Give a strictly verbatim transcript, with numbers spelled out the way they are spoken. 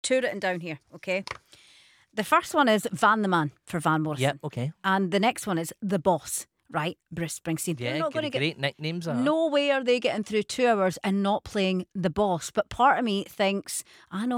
two written down here, okay? The first one is Van the Man for Van Morrison. Yep, okay. And the next one is The Boss, right? Bruce Springsteen. Yeah, They're not great, gonna get, great nicknames. Uh-huh. no way are they getting through two hours and not playing The Boss. But part of me thinks, I know